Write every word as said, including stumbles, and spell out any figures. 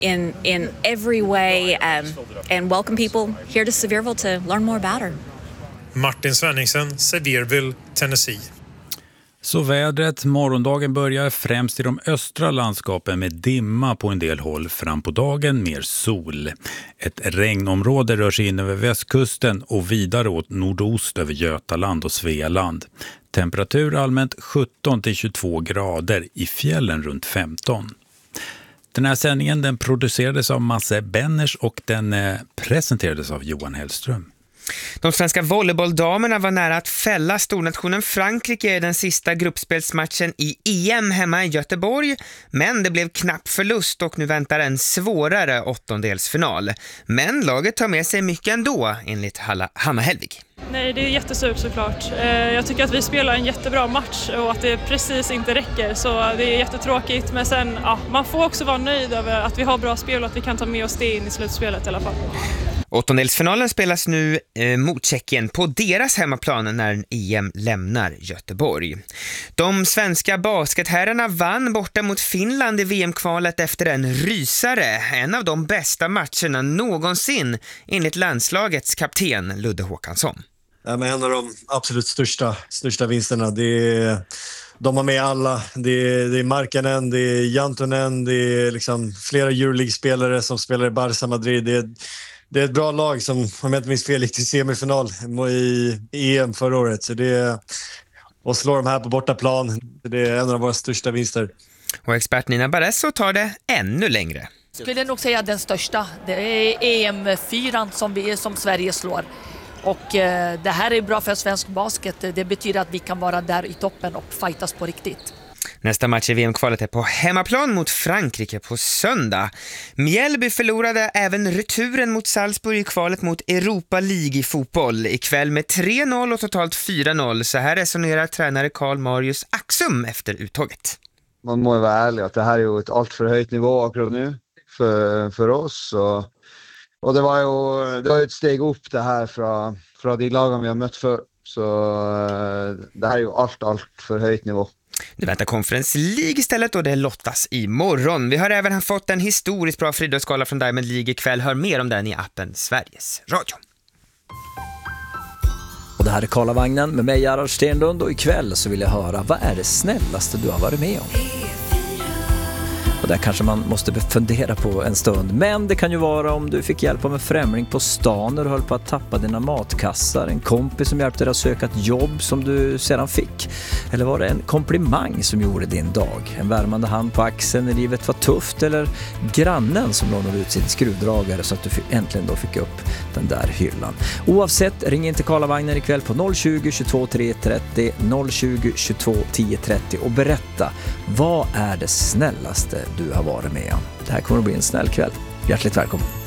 in in every way um, and welcome people here to Sevierville to learn more about her. Martin Svenningsen, Sevierville, Tennessee. Så vädret, morgondagen börjar främst i de östra landskapen med dimma på en del håll, fram på dagen mer sol. Ett regnområde rör sig in över västkusten och vidare åt nordost över Götaland och Svealand. Temperatur allmänt sjutton till tjugotvå grader, i fjällen runt femton. Den här sändningen den producerades av Masse Benners och den eh, presenterades av Johan Hellström. De svenska volleybolldamerna var nära att fälla stornationen Frankrike i den sista gruppspelsmatchen i E M hemma i Göteborg, men det blev knapp förlust och nu väntar en svårare åttondelsfinal. Men laget tar med sig mycket ändå, enligt Hanna Helvig. Nej, det är jättesurt såklart. Jag tycker att vi spelar en jättebra match och att det precis inte räcker, så det är jättetråkigt. Men sen, ja, man får också vara nöjd över att vi har bra spel och att vi kan ta med oss det in i slutspelet i alla fall. Åttondelsfinalen spelas nu eh, mot Tjeckien på deras hemmaplan när E M lämnar Göteborg. De svenska basketherrarna vann borta mot Finland i V M-kvalet efter en rysare. En av de bästa matcherna någonsin enligt landslagets kapten Ludde Håkansson. Ja, men en av de absolut största, största vinsterna. Det är, de har med alla. Det är, det är Markkanen, det är Jantonen, det är liksom flera Euroleague-spelare som spelar i Barça Madrid. Det är, det är ett bra lag som, om jag inte minns fel, gick till semifinal i E M förra året. Så det är, och slår de här på bortaplan. Det är en av våra största vinster. Och expert Nina Barresso tar det ännu längre. Skulle nog säga den största. Det är E M fyra som, vi, som Sverige slår. Och eh, det här är bra för svensk basket. Det betyder att vi kan vara där i toppen och fightas på riktigt. Nästa match i V M-kvalet är på hemmaplan mot Frankrike på söndag. Mjällby förlorade även returen mot Salzburg i kvalet mot Europa League i fotboll. Ikväll med tre noll och totalt fyra noll. Så här resonerar tränare Karl Marius Axum efter uttåget. Man må ju vara ärlig att det här är ju ett allt för höjt nivå akkurat nu för, för oss. Och, och det var ju det var ett steg upp det här från, från de lagen vi har mött för. Så det här är ju allt, allt för höjt nivå. Nu väntar Conference League istället och det lottas imorgon. Vi har även fått en historiskt bra friidrottsgala från Diamond League ikväll. Hör mer om den i appen Sveriges Radio. Och det här är Karlavagnen med mig, Gerhard Stenlund, och ikväll så vill jag höra, vad är det snällaste du har varit med om? Och där kanske man måste fundera på en stund. Men det kan ju vara om du fick hjälp av en främling på stan när du höll på att tappa dina matkassar. En kompis som hjälpte dig att söka ett jobb som du sedan fick. Eller var det en komplimang som gjorde din dag? En värmande hand på axeln när livet var tufft. Eller grannen som lånade ut sin skruvdragare så att du äntligen då fick upp den där hyllan. Oavsett, ring in till Karlavagnen ikväll på noll tjugo, tjugotvå, tio trettio, noll tjugo, tjugotvå, tio trettio och berätta, vad är det snällaste du har varit med om? Det här kommer att bli en snäll kväll. Hjärtligt välkommen.